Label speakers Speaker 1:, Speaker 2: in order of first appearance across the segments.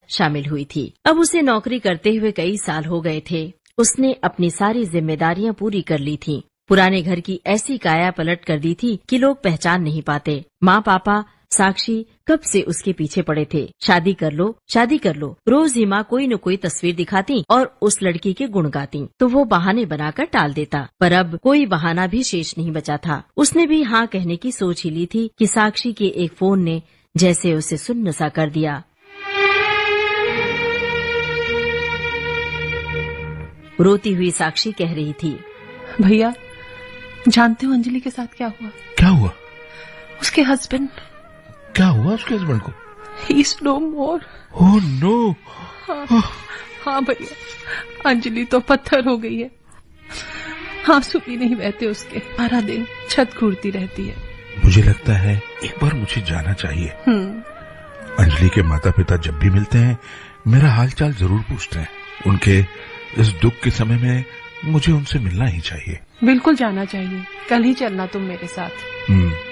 Speaker 1: शामिल हुई थी। अब उसे नौकरी करते हुए कई साल हो गए थे। उसने अपनी सारी जिम्मेदारियां पूरी कर ली थीं। पुराने घर की ऐसी काया पलट कर दी थी कि लोग पहचान नहीं पाते। माँ पापा साक्षी कब से उसके पीछे पड़े थे। शादी कर लो, शादी कर लो। रोज ही माँ कोई न कोई तस्वीर दिखाती और उस लड़की के गुण गाती, तो वो बहाने बनाकर टाल देता। पर अब कोई बहाना भी शेष नहीं बचा था। उसने भी हाँ कहने की सोच ही ली थी कि साक्षी के एक फोन ने जैसे उसे सुन्न सा कर दिया। रोती हुई साक्षी कह रही थी,
Speaker 2: भैया जानते हो अंजलि के साथ क्या हुआ?
Speaker 3: क्या हुआ?
Speaker 2: उसके हस्बैंड।
Speaker 3: क्या हुआ उसके हस्बैंड को?
Speaker 2: He is no more.
Speaker 3: Oh no.
Speaker 2: हाँ भैया, अंजलि तो पत्थर हो गई है। आंसू भी नहीं बहते उसके, सारा दिन छत घूरती रहती है।
Speaker 3: मुझे लगता है एक बार मुझे जाना चाहिए। अंजलि के माता पिता जब भी मिलते हैं मेरा हालचाल जरूर पूछते हैं। उनके इस दुख के समय में मुझे उनसे मिलना ही चाहिए।
Speaker 2: बिल्कुल जाना चाहिए। कल ही चलना तुम मेरे साथ।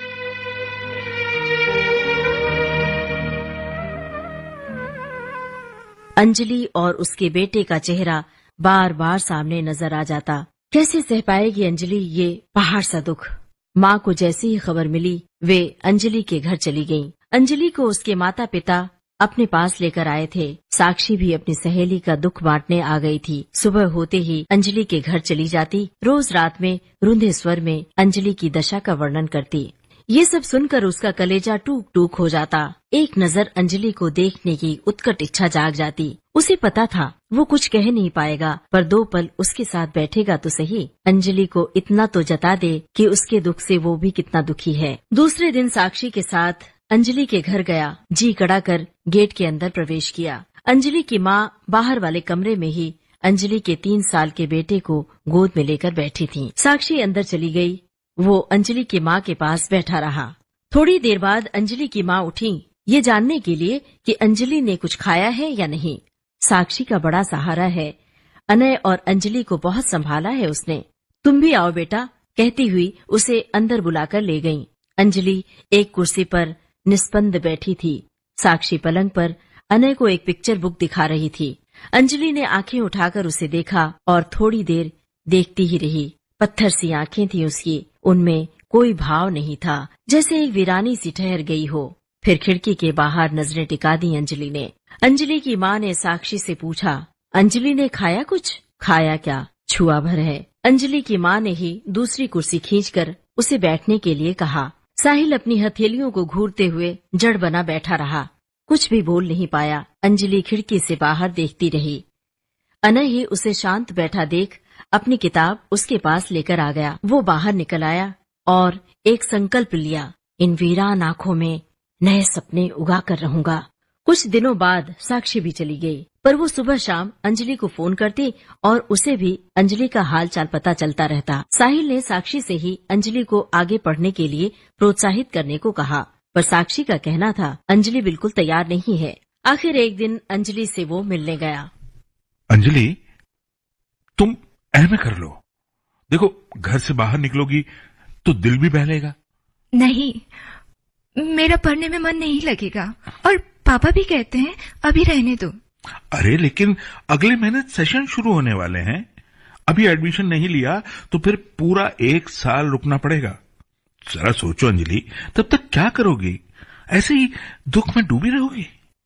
Speaker 1: अंजलि और उसके बेटे का चेहरा बार बार सामने नजर आ जाता। कैसे सह पाएगी अंजलि ये पहाड़ सा दुख। माँ को जैसी ही खबर मिली वे अंजलि के घर चली गईं। अंजलि को उसके माता पिता अपने पास लेकर आए थे। साक्षी भी अपनी सहेली का दुख बांटने आ गई थी। सुबह होते ही अंजलि के घर चली जाती। रोज रात में रुंधे स्वर में अंजलि की दशा का वर्णन करती। ये सब सुनकर उसका कलेजा टूक टूक हो जाता। एक नजर अंजलि को देखने की उत्कट इच्छा जाग जाती। उसे पता था वो कुछ कह नहीं पाएगा, पर 2 पल उसके साथ बैठेगा तो सही। अंजलि को इतना तो जता दे कि उसके दुख से वो भी कितना दुखी है। दूसरे दिन साक्षी के साथ अंजलि के घर गया। जी कड़ा कर गेट के अंदर प्रवेश किया। अंजलि की माँ बाहर वाले कमरे में ही अंजलि के 3 साल के बेटे को गोद में लेकर बैठी थी। साक्षी अंदर चली गई। वो अंजलि की माँ के पास बैठा रहा। थोड़ी देर बाद अंजलि की माँ उठी, ये जानने के लिए कि अंजलि ने कुछ खाया है या नहीं। साक्षी का बड़ा सहारा है। अनय और अंजलि को बहुत संभाला है उसने। तुम भी आओ बेटा, कहती हुई उसे अंदर बुलाकर ले गईं। अंजलि एक कुर्सी पर निस्पंद बैठी थी। साक्षी पलंग पर अनय को एक पिक्चर बुक दिखा रही थी। अंजलि ने आंखें उठाकर उसे देखा और थोड़ी देर देखती ही रही। पत्थर सी आंखें थी उसकी, उनमें कोई भाव नहीं था, जैसे एक वीरानी सी ठहर गई हो। फिर खिड़की के बाहर नजरें टिका दी अंजलि ने। अंजलि की माँ ने साक्षी से पूछा, अंजलि ने खाया कुछ? खाया क्या, छुआ भर है। अंजलि की माँ ने ही दूसरी कुर्सी खींचकर उसे बैठने के लिए कहा। साहिल अपनी हथेलियों को घूरते हुए जड़ बना बैठा रहा, कुछ भी बोल नहीं पाया। अंजलि खिड़की से बाहर देखती रही। अनय ही उसे शांत बैठा देख अपनी किताब उसके पास लेकर आ गया। वो बाहर निकल आया और एक संकल्प लिया, इन वीरान आंखों में नए सपने उगा कर रहूंगा। कुछ दिनों बाद साक्षी भी चली गई, पर वो सुबह शाम अंजलि को फोन करती और उसे भी अंजलि का हाल चाल पता चलता रहता। साहिल ने साक्षी से ही अंजलि को आगे पढ़ने के लिए प्रोत्साहित करने को कहा, पर साक्षी का कहना था अंजलि बिल्कुल तैयार नहीं है। आखिर एक दिन अंजलि से वो मिलने गया।
Speaker 3: अंजलि, तुम एमए कर लो। देखो, घर से बाहर निकलोगी तो दिल भी बहलेगा।
Speaker 4: नहीं, मेरा पढ़ने में मन नहीं लगेगा और पापा भी कहते हैं अभी रहने दो।
Speaker 3: अरे लेकिन अगले महीने सेशन शुरू होने वाले हैं। अभी एडमिशन नहीं लिया तो फिर पूरा 1 साल रुकना पड़ेगा। जरा सोचो अंजलि, तब तक क्या करोगी? ऐसे ही दुख में डूबी रहोगी।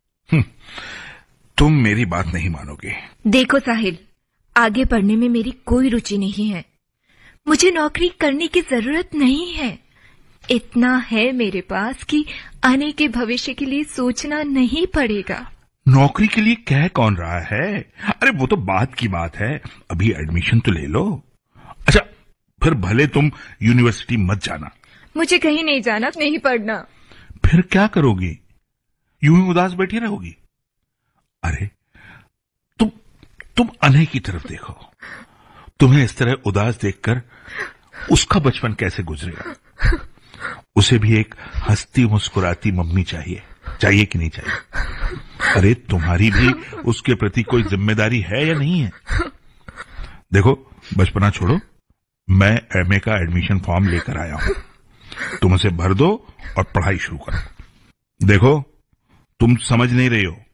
Speaker 3: तुम मेरी बात नहीं मानोगे।
Speaker 4: देखो साहिल, आगे पढ़ने में मेरी कोई रुचि नहीं है। मुझे नौकरी करने की जरूरत नहीं है। इतना है मेरे पास कि आने के भविष्य के लिए सोचना नहीं पड़ेगा।
Speaker 3: नौकरी के लिए कह कौन रहा है? अरे वो तो बात की बात है, अभी एडमिशन तो ले लो। अच्छा, फिर भले तुम यूनिवर्सिटी मत जाना।
Speaker 4: मुझे कहीं नहीं जाना, नहीं पढ़ना।
Speaker 3: फिर क्या करोगी? यूं ही उदास बैठी रहोगी? अरे तुम अनय की तरफ देखो। तुम्हें इस तरह उदास देखकर उसका बचपन कैसे गुजरेगा? उसे भी एक हंसती मुस्कुराती मम्मी चाहिए कि नहीं चाहिए? अरे तुम्हारी भी उसके प्रति कोई जिम्मेदारी है या नहीं है? देखो, बचपना छोड़ो, मैं एमए का एडमिशन फॉर्म लेकर आया हूं। तुम उसे भर दो और पढ़ाई शुरू करो। देखो, तुम समझ नहीं रही हो।